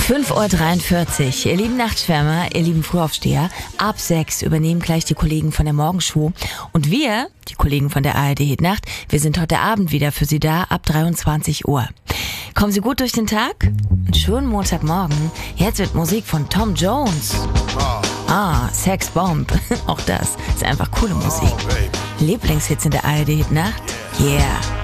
5:43 Uhr. Ihr lieben Nachtschwärmer, ihr lieben Frühaufsteher, ab 6 übernehmen gleich die Kollegen von der Morgenshow. Und wir, die Kollegen von der ARD Hit Nacht, wir sind heute Abend wieder für Sie da ab 23 Uhr. Kommen Sie gut durch den Tag? Einen schönen Montagmorgen. Jetzt wird Musik von Tom Jones. Sex Bomb. Auch das ist einfach coole Musik. Lieblingshits in der ARD Hit Nacht? Yeah.